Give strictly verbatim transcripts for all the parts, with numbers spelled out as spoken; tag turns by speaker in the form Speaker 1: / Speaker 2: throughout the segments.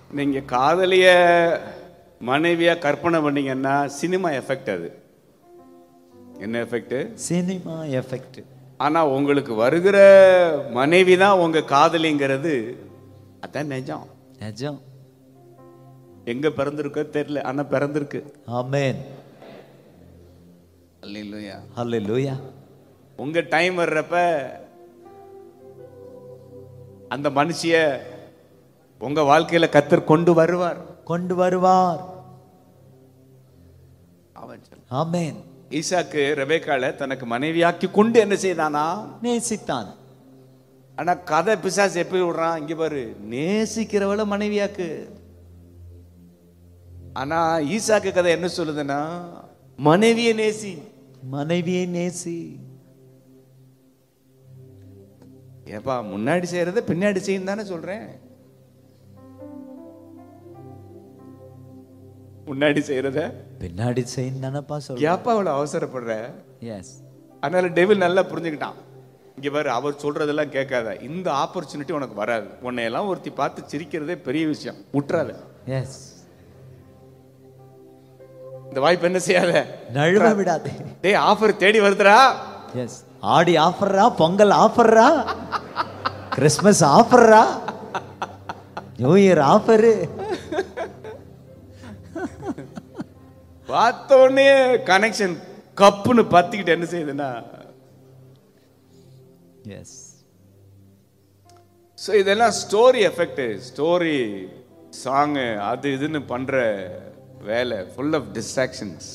Speaker 1: நீங்க காதலிய மனைவியா கற்பனை பண்ணீங்கன்னா சினிமா எஃபெக்ட். அது என்ன எஃபெக்ட்? Cinema effect. ஆனா உங்களுக்கு வருகிற மனைவி தான் உங்க காதலிங்கிறது, அதான் நிஜம். நிஜம். எங்க பிறந்திருக்கோ தெரியல, ஆனா பிறந்திருக்கு. ஆமென். அல்லேலூயா அல்லேலூயா. உங்க டைம் வர்றப்ப அந்த மனுஷிய உங்க வாழ்க்கையில கர்த்தர் கொண்டு வருவார் கொண்டு வருவார் ஆமென். ஈசாக்கு ரெபெக்காளை தனக்கு மனைவியாக்கி கொண்டு என்ன செய்தானா? நேசித்தான். ஆனா கதை பிசாசு எப்படி விடுறான்? இங்க பாரு, நேசிக்கிறவள மனைவியாக்கு. ஆனா ஈசாக்கு கதை என்ன சொல்லுதுன்னா, மனைவியை நேசி, மனைவியை நேசி. ஏப்பா, முன்னாடி செய்யறத பின்னாடி செய்யும் தானே சொல்றேன். முன்னாடி செய்யறத பின்னாடி செய்யும் தானப்பா சொல்றேன். ஏப்பா அவ்வளவு அவசரப்படுற? எஸ். அதனால டெவில் நல்லா புரிஞ்சுக்கிட்டான். இங்க பாரு, அவர் சொல்றதெல்லாம் கேட்காத, இந்த ஆப்பர்ச்சுனிட்டி உனக்கு வராது. உன்னை எல்லாம் ஒருத்தி பார்த்து சிரிக்கிறதே பெரிய விஷயம், விட்டுறாத. எஸ். இந்த வாய்ப்பு என்ன செய்யாத, நழுவ விடாதே. டேய், ஆஃபர் தேடி வருதுடா. எஸ். ஆடி ஆஃபர்ரா, Pongal ஆஃபர்ரா, Christmas ஆஃபர்ரா, new year offer. பார்த்த உடனே கனெக்ஷன் கப்புன்னு பத்திக்கிட்டு என்ன செய்யுதுன்னா, எஸ். ஸோ இதெல்லாம் ஸ்டோரி எஃபெக்ட், ஸ்டோரி சாங்கு அது இதுன்னு பண்ற வேலை, ஃபுல் ஆஃப் டிஸ்ட்ராக்ஷன்ஸ்.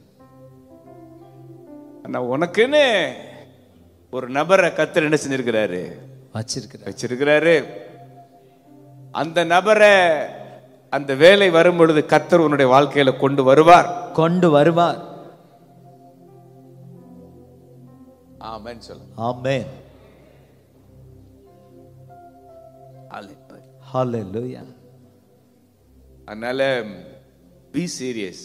Speaker 1: ஆனா உனக்குன்னு ஒரு நபரை கர்த்தர் என்ன செஞ்சிருக்கிறாரு? வச்சிருக்கிறாரு வச்சிருக்கிறாரு அந்த நபரை அந்த வேலை வரும் பொழுது கர்த்தர் உன்னுடைய வாழ்க்கையில கொண்டு வருவார் கொண்டு வருவார் ஆமென் சொல்லு. ஆமென். ஹல்லேலூயா. அதனால பி சீரியஸ்.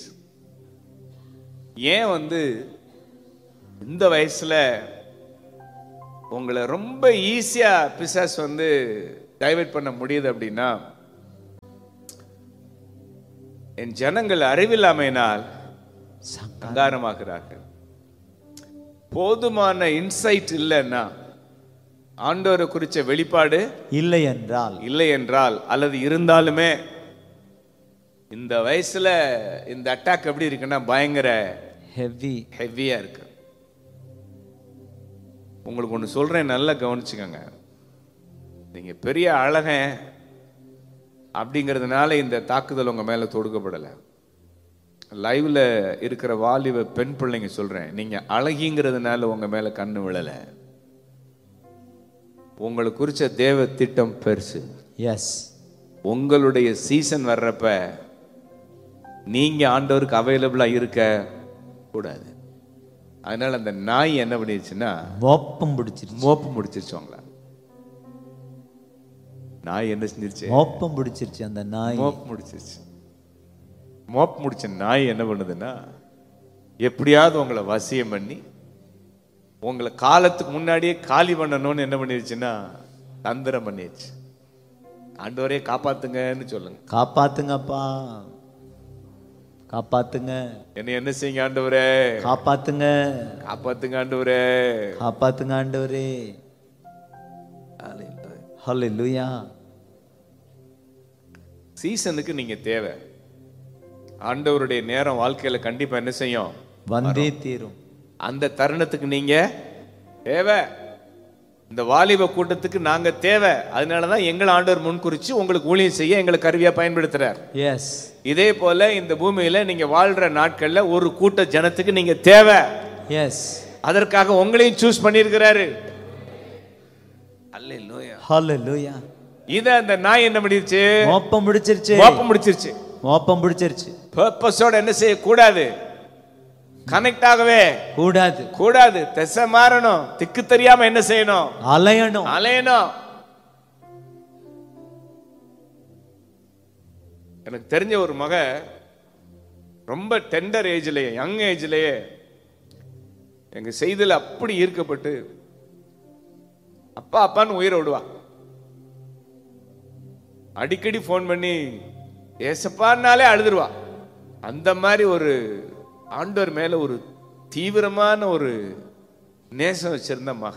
Speaker 1: ஏன் வந்து இந்த வயசுல உங்களை ரொம்ப ஈஸியா பிசாசு வந்து டைவர்ட் பண்ண முடியுது அப்படின்னா, என் ஜனங்கள் அறிவில்லாமையினால் சங்காரமாகிறார்கள். போதுமான இன்சைட் இல்லைன்னா, ஆண்டவரை குறிச்ச வெளிப்பாடு இல்லை என்றால் இல்லை என்றால் அல்லது இருந்தாலுமே இந்த வயசுல இந்த அட்டாக் எப்படி இருக்குன்னா பயங்கர ஹெவி ஹெவியா இருக்கு. உங்களுக்கு ஒன்று சொல்றேன், நல்லா கவனிச்சுக்கோங்க. நீங்க பெரிய அழகன் அப்படிங்கிறதுனால இந்த தாக்குதல் உங்க மேல தொடுக்கப்படலை. லைவ்ல இருக்கிற வாலிப பெண் பிள்ளைங்க சொல்றேன், நீங்க அழகிங்கிறதுனால உங்க மேல கண்ணு விழல. உங்களுக்கு குறிச்ச தேவ திட்டம் பெருசு. எஸ். உங்களுடைய சீசன் வர்றப்ப நீங்க ஆண்டவருக்கு அவைலபிளா இருக்க கூடாது. அதனால அந்த நாய் என்ன பண்ணிருச்சுன்னா மோப்பம் பிடிச்சிருச்சு. மோப்பம் பிடிச்சிருச்சு அவங்கள. நாய் என்ன செஞ்சிருச்சு? மோப்பம் பிடிச்சிருச்சு. அந்த நாய் மோப்பம் முடிச்சிருச்சு. மோப்பம் முடிச்ச நாய் என்ன பண்ணுதுன்னா, எப்படியாவது உங்களை வசியம் பண்ணி உங்களை காலத்துக்கு முன்னாடியே காலி பண்ணணும்னு என்ன பண்ணிருச்சுன்னா தந்திரம் பண்ணிடுச்சு. ஆண்டவரே காப்பாத்துங்கன்னு சொல்லுங்க. காப்பாத்துங்கப்பா, காப்பாத்துங்க. என்ன என்ன செய்யுங்க ஆண்டவரே? காப்பாத்துங்க, காப்பாத்துங்க ஆண்டவரே, காப்பாத்துங்க ஆண்டவரே. ஹல்லேலூயா. சீசனுக்கு நீங்க தேவை. ஆண்டவருடைய நேரம் வாழ்க்கையில கண்டிப்பா என்ன செய்யும்? வந்தே தீரும். அந்த தருணத்துக்கு நீங்க தேவை. இந்த வாலிப கூட்டத்துக்கு நாங்க தேவை. அதனாலதான் எங்களை ஆண்டவர் முன்குறிச்சு உங்களுக்கு ஊழியம் செய்ய எங்களை கருவியா பயன்படுத்துறார். எஸ். இதே போல இந்த பூமியில நீங்க வாழ்ற நாட்கள்ல ஒரு கூட்ட ஜனத்துக்கு நீங்க தேவை. எஸ். அதற்காக உங்களையும் சூஸ் பண்ணியிருக்கிறாரு. அல்லேலூயா ஹல்லேலூயா. இத அந்த நாய் என்ன பண்ணிருச்சு? மோப்பம் முடிச்சிருச்சு. மோப்பம் முடிச்சிருச்சு. மோப்பம் பிடிச்சிருச்சு. பர்பஸோட என்ன செய்ய கூடாது? கனெக்ட் ஆகவே கூடாது. கூடாது. திசை மாறணும். திக்கு தெரியாம என்ன செய்யணும்? அலையணும். அலையணும். எனக்கு தெரிஞ்ச ஒரு மக ரொம்ப டெண்டர் ஏஜ்லயே, யங் ஏஜ்லயே எங்க செய்தில அப்படி ஈர்க்கப்பட்டு அப்பா அப்பான்னு உயிரை விடுவா. அடிக்கடி போன் பண்ணி ஏசப்பான்னாலே அழுதுருவா. அந்த மாதிரி ஒரு ஆண்டவர் மேல ஒரு தீவிரமான ஒரு நேசம் வச்சிருந்த மக.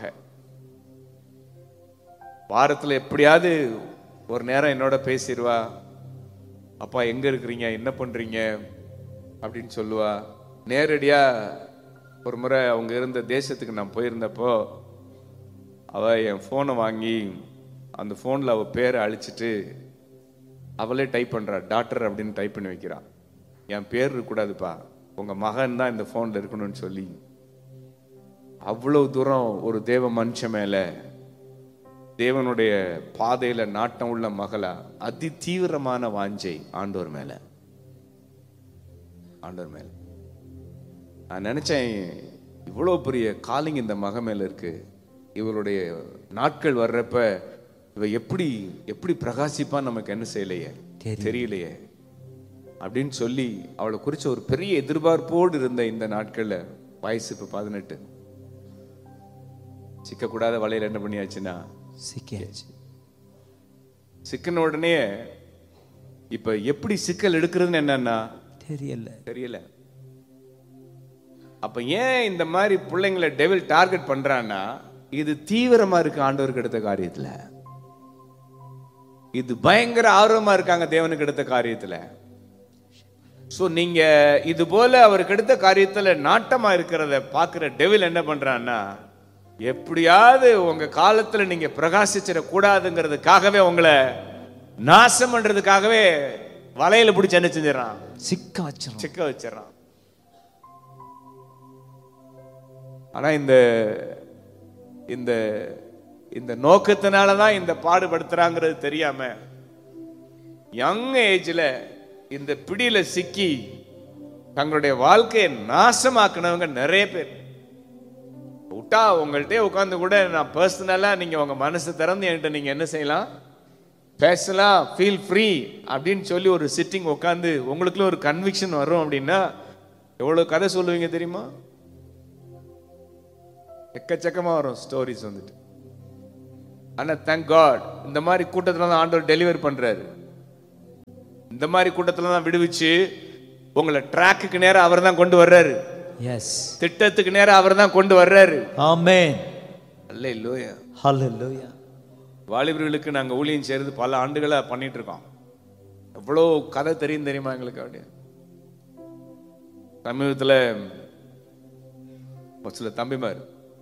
Speaker 1: வாரத்துல எப்படியாவது ஒரு நேரம் என்னோட பேசிடுவா. அப்பா எங்க இருக்கிறீங்க, என்ன பண்றீங்க அப்படின்னு சொல்லுவா. நேரடியா ஒரு முறை அவங்க இருந்த தேசத்துக்கு நான் போயிருந்தப்போ அவ என் போனை வாங்கி அந்த போன்ல அவ பேரை அழிச்சிட்டு அவளே டைப் பண்றா, டாக்டர் அப்படின்னு டைப் பண்ணி வைக்கிறா. என் பேர் இருக்கக்கூடாதுப்பா, உங்க மகன் தான் இந்த போன்ல இருக்கணும்னு சொல்லி அவ்வளவு தூரம் ஒரு தேவ மனுஷன் மேல, தேவனுடைய பாதையில நாட்டம் உள்ள மகளா அதி தீவிரமான வாஞ்சை ஆண்டவர் மேல ஆண்டவர் மேல நான் நினைச்சேன், இவ்வளவு பெரிய காலிங் இந்த மக மேல இருக்கு. இவளுடைய நாட்கள் வர்றப்ப இவ எப்படி எப்படி பிரகாசிப்பான்னு நமக்கு என்ன செய்யலையே தெரியலையே அப்படின்னு சொல்லி அவளை குறிச்ச ஒரு பெரிய எதிர்பார்ப்போடு இருந்த இந்த நாட்கள்ல வயசு இப்ப பதினெட்டு. சிக்கக்கூடாத வலையில என்ன பண்ணியாச்சுன்னா சிக்கியாச்சு. சிக்கன உடனே இப்ப எப்படி சிக்கல் எடுக்கிறதுன்னு என்னன்னா தெரியல தெரியல அப்ப ஏன் இந்த மாதிரி பிள்ளைங்களை டெவில் டார்கெட் பண்றான்னா, இது தீவிரமா இருக்கு ஆண்டவருக்கு எடுத்த காரியத்துல, இது பயங்கர ஆர்வமா இருக்காங்க தேவனுக்கு எடுத்த காரியத்துல. சோ நீங்க இது போல அவருக்கு எடுத்த காரியத்துல நாட்டமா இருக்கிறத பாக்குற டெவில் என்ன பண்றான்னா, எப்படியாவது உங்க காலத்துல நீங்க பிரகாசிச்சிட கூடாதுங்கிறதுக்காகவே உங்களை நாசம் பண்றதுக்காகவே வலையில பிடிச்சு என்ன செஞ்சிடறான், சிக்க வச்சு சிக்க வச்சிடறான். ஆனா இந்த இந்த இந்த நோக்கத்தினாலதான் இந்த பாடுபடுத்துறாங்கிறது தெரியாம யங் ஏஜ்ல இந்த பிடியில சிக்கி தங்களுடைய வாழ்க்கையை நாசமாக்குனவங்க நிறைய பேர். விட்டா உங்கள்கிட்ட உட்காந்து கூட நான் பர்சனலா நீங்க உங்க மனசு திறந்து என்கிட்ட நீங்க என்ன செய்யலாம், பேசலாம், ஃபீல் ஃப்ரீ அப்படின்னு சொல்லி ஒரு சிட்டிங் உட்காந்து உங்களுக்குள்ள ஒரு கன்விக்ஷன் வரும் அப்படின்னா எவ்வளவு கதை சொல்லுவீங்க தெரியுமா? எக்கச்சக்கமா வரும் ஸ்டோரிஸ் வந்துட்டு. ஆனா தேங்க் காட் இந்த மாதிரி கூட்டத்துல தான் ஆண்டவர் டெலிவர் பண்றாரு. இந்த மாதிரி கூட்டத்துல தான் விடுவிச்சு உங்களை ட்ராக்குக்கு நேரம் அவர் தான் கொண்டு வர்றாரு. எஸ், திட்டத்துக்கு நேரம் அவர் தான் கொண்டு வர்றாரு. ஆமென். அல்லேலூயா ஹல்லேலூயா. வாலிபர்களுக்கு நாங்க ஊழியம் செய்யறது பல ஆண்டுகளா பண்ணிட்டு இருக்கோம். எவ்வளோ கதை தெரியும் தெரியுமா எங்களுக்கு. அப்படியே சமீபத்தில் சில தம்பிமார்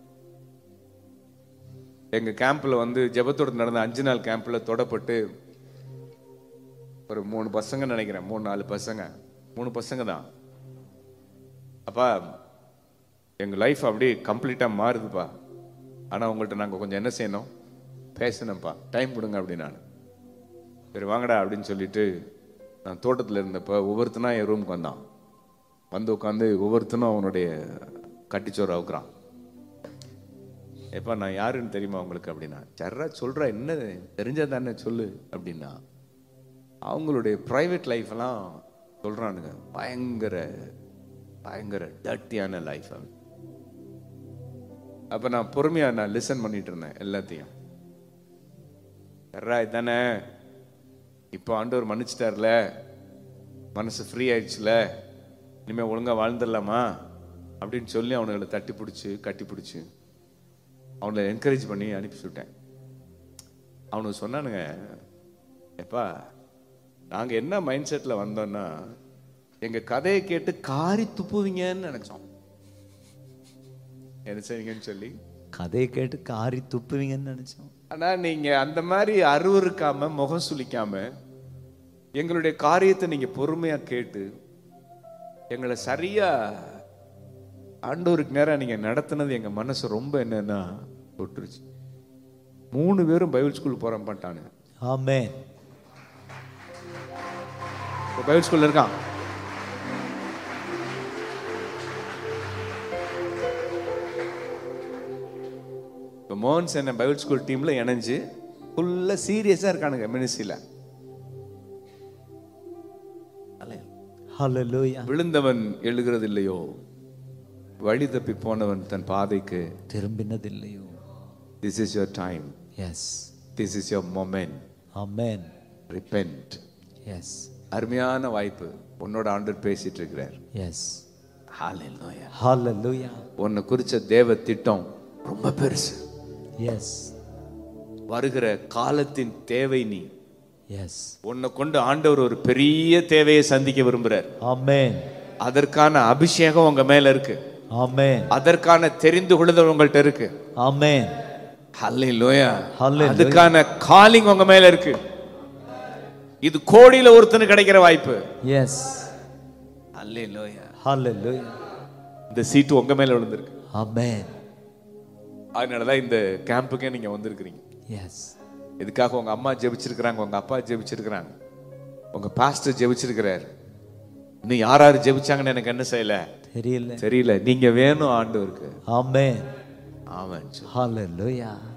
Speaker 1: எங்க கேம்ப்ல வந்து ஜெபத்தோடு நடந்த அஞ்சு நாள் கேம்ப்ல தொடப்பட்டு ஒரு மூணு பசங்க நினைக்கிறேன், மூணு நாலு பசங்க மூணு பசங்க தான். அப்பா எங்க லைஃப் அப்படியே கம்ப்ளீட்டா மாறுதுப்பா. ஆனா உங்கள்கிட்ட நாங்க கொஞ்சம் என்ன செய்யணும், பேசணும்ப்பா, டைம் கொடுங்க அப்படின்னு. நான் சரி வாங்கடா அப்படின்னு சொல்லிட்டு நான் தோட்டத்தில் இருந்தப்ப ஒவ்வொருத்தனா என் ரூமுக்கு வந்தான். வந்து உட்காந்து ஒவ்வொருத்தனும் அவனுடைய கட்டிச்சோறு அவுக்குறான். எப்பா நான் யாருன்னு தெரியுமா உங்களுக்கு அப்படின்னா, சர்ரா சொல்ற, என்ன தெரிஞ்சா தானே சொல்லு அப்படின்னா. அவங்களுடைய பிரைவேட் லைஃப் எல்லாம் சொல்றானுங்க. பயங்கர பயங்கர டர்ட்டியான லைஃப். அப்ப நான் பொறுமையா நான் லிசன் பண்ணிட்டு இருந்தேன் எல்லாத்தையும். சர்ரா தானே, இப்போ ஆண்டவர் மன்னிச்சிட்டார்ல, மனசு ஃப்ரீ ஆயிடுச்சுல, இனிமே ஒழுங்கா வாழ்ந்துடலாமா அப்படின்னு சொல்லி அவனுங்களை தட்டி பிடிச்சி கட்டி பிடிச்சி அவனை என்கரேஜ் பண்ணி அனுப்பி விட்டேன். அவனுக்கு சொன்னானுங்க, எப்பா நாங்கள் என்ன மைண்ட் செட்டில் வந்தோம்னா, எங்கள் கதையை கேட்டு காரி துப்புவீங்கன்னு நினச்சோம். என்ன செய்வீங்கன்னு சொல்லி கதையை கேட்டு காரி துப்புவீங்கன்னு நினச்சோம். ஆனால் நீங்கள் அந்த மாதிரி அருவருக்காம முகம் சுளிக்காம எங்களுடைய காரியத்தை நீங்கள் பொறுமையாக கேட்டு எங்களை சரியா ஆண்டவருக்கு நேரம் நீங்க நடத்தினது எங்க மனசு ரொம்ப என்னன்னா தொட்டுருச்சு. மூணு பேரும் பைபிள் ஸ்கூல் போற மாட்டானுங்க. ஆமென். பைபிள் ஸ்கூல்ல இருக்கான். இப்போ மோகன்ஸ் என்ன பைபிள் ஸ்கூல் டீம்ல இணைஞ்சு ஃபுல்லா சீரியஸா இருக்கானுங்க மினிஸ்ட்ரியில. ஹல்லேலூயா. விழுந்தவன் எழுகிறது இல்லையோ, வழி தப்பி போனவன் தன் பாதைக்கு திரும்பினதில்லையோ. This is your time. Yes. This is your moment. Amen. Repent. Yes. அருமையான வாய்ப்பு. உன்னோட ஆண்டவர் பேசிட்டு இருக்கிறார்.
Speaker 2: எஸ்.
Speaker 1: ஹalleluya.
Speaker 2: ஹalleluya.
Speaker 1: உன்னை குறிச்ச தேவ திட்டம் ரொம்ப பெருசு.
Speaker 2: எஸ்.
Speaker 1: வருகிற காலத்தின் தேவை நீ.
Speaker 2: எஸ்.
Speaker 1: உன்னை கொண்டு ஆண்டவர் ஒரு பெரிய தேவையை சந்திக்க விரும்புறார்.
Speaker 2: ஆமென்.
Speaker 1: அதற்கான அபிஷேகம் உங்க மேல இருக்கு.
Speaker 2: ஆமென்.
Speaker 1: அதற்கான தெரிந்து கொள்ளுதல் உங்கள்ட்ட இருக்கு.
Speaker 2: ஆமென்.
Speaker 1: ஹalleluya.
Speaker 2: ஹalleluya.
Speaker 1: அதுக்கான காலிங் உங்க மேல இருக்கு. இது கோடியில ஒருத்தனுக்கு கிடைக்கிற வாய்ப்பு.
Speaker 2: எஸ்.
Speaker 1: ஹalleluya.
Speaker 2: ஹalleluya.
Speaker 1: இந்த சீட்டு உங்க மேல விழுந்திருக்கு.
Speaker 2: ஆமென்.
Speaker 1: அதனாலதான் இந்த கேம்புக்கே நீங்க வந்திருக்கிறீங்க.
Speaker 2: எஸ்.
Speaker 1: இதுக்காக உங்க அம்மா ஜெபிச்சிருக்கிறாங்க, உங்க அப்பா ஜெபிச்சிருக்கிறாங்க, உங்க பாஸ்டர் ஜெபிச்சிருக்கிறார். இன்னும் யார் யார் ஜெபிச்சாங்கன்னு எனக்கு என்ன செய்யல
Speaker 2: தெரியல
Speaker 1: தெரியல நீங்க வேணும் ஆண்டவருக்கு.
Speaker 2: ஆமென்.
Speaker 1: ஆமென்.
Speaker 2: ஹalleluya.